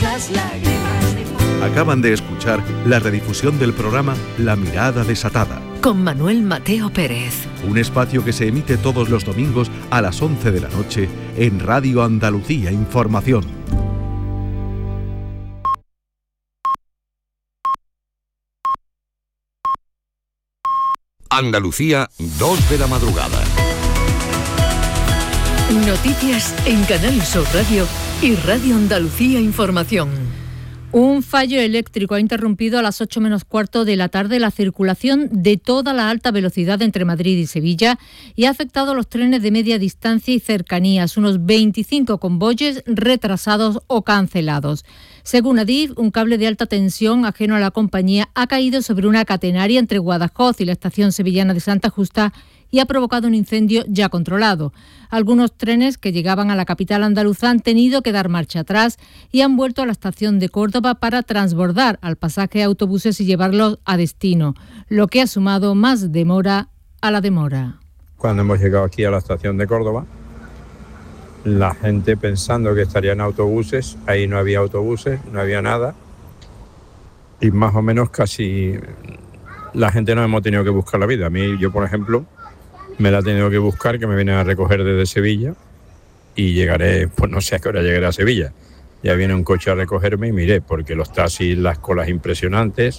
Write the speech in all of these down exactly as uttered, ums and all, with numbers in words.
las lágrimas de... Acaban de escuchar la redifusión del programa La Mirada Desatada, con Manuel Mateo Pérez. Un espacio que se emite todos los domingos a las once de la noche en Radio Andalucía Información. Andalucía, dos de la madrugada. Noticias en Canal Sur Radio y Radio Andalucía Información. Un fallo eléctrico ha interrumpido a las ocho menos cuarto de la tarde la circulación de toda la alta velocidad entre Madrid y Sevilla y ha afectado a los trenes de media distancia y cercanías, unos veinticinco convoyes retrasados o cancelados. Según Adif, un cable de alta tensión ajeno a la compañía ha caído sobre una catenaria entre Guadajoz y la estación sevillana de Santa Justa y ha provocado un incendio ya controlado. Algunos trenes que llegaban a la capital andaluza han tenido que dar marcha atrás y han vuelto a la estación de Córdoba para transbordar al pasaje de autobuses y llevarlos a destino, lo que ha sumado más demora a la demora. Cuando hemos llegado aquí a la estación de Córdoba, la gente pensando que estarían autobuses, ahí no había autobuses, no había nada, y más o menos casi la gente nos hemos tenido que buscar la vida. A mí, yo por ejemplo, me la he tenido que buscar, que me vienen a recoger desde Sevilla y llegaré, pues no sé a qué hora llegaré a Sevilla. Ya viene un coche a recogerme y miré, porque los taxis, las colas impresionantes,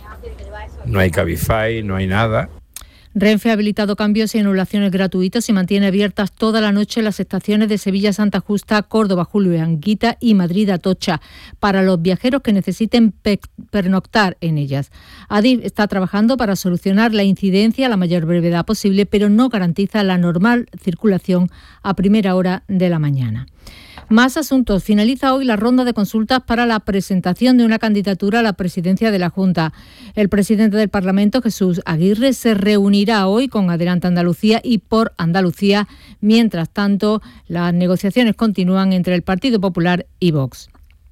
no hay Cabify, no hay nada. Renfe ha habilitado cambios y anulaciones gratuitos y mantiene abiertas toda la noche las estaciones de Sevilla Santa Justa, Córdoba Julio Anguita y Madrid Atocha para los viajeros que necesiten pe- pernoctar en ellas. Adif está trabajando para solucionar la incidencia a la mayor brevedad posible, pero no garantiza la normal circulación a primera hora de la mañana. Más asuntos. Finaliza hoy la ronda de consultas para la presentación de una candidatura a la presidencia de la Junta. El presidente del Parlamento, Jesús Aguirre, se reunirá hoy con Adelante Andalucía y Por Andalucía. Mientras tanto, las negociaciones continúan entre el Partido Popular y Vox.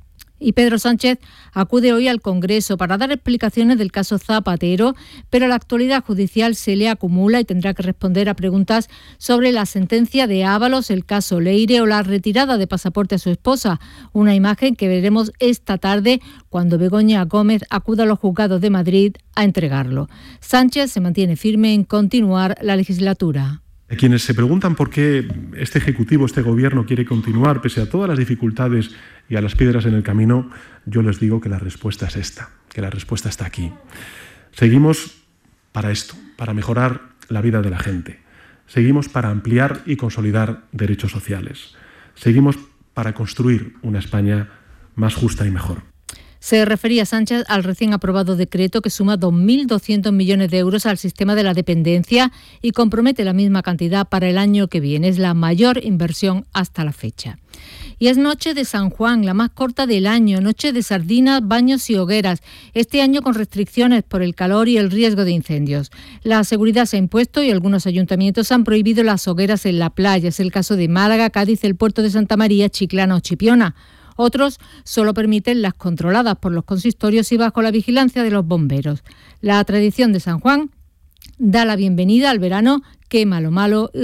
Y Pedro Sánchez acude hoy al Congreso para dar explicaciones del caso Zapatero, pero la actualidad judicial se le acumula y tendrá que responder a preguntas sobre la sentencia de Ábalos, el caso Leire o la retirada de pasaporte a su esposa, una imagen que veremos esta tarde cuando Begoña Gómez acuda a los juzgados de Madrid a entregarlo. Sánchez se mantiene firme en continuar la legislatura. Quienes se preguntan por qué este Ejecutivo, este Gobierno quiere continuar pese a todas las dificultades y a las piedras en el camino, yo les digo que la respuesta es esta, que la respuesta está aquí. Seguimos para esto, para mejorar la vida de la gente. Seguimos para ampliar y consolidar derechos sociales. Seguimos para construir una España más justa y mejor. Se refería Sánchez al recién aprobado decreto que suma dos mil doscientos millones de euros al sistema de la dependencia y compromete la misma cantidad para el año que viene. Es la mayor inversión hasta la fecha. Y es noche de San Juan, la más corta del año, noche de sardinas, baños y hogueras, este año con restricciones por el calor y el riesgo de incendios. La seguridad se ha impuesto y algunos ayuntamientos han prohibido las hogueras en la playa. Es el caso de Málaga, Cádiz, el puerto de Santa María, Chiclana o Chipiona. Otros solo permiten las controladas por los consistorios y bajo la vigilancia de los bomberos. La tradición de San Juan da la bienvenida al verano, quema lo malo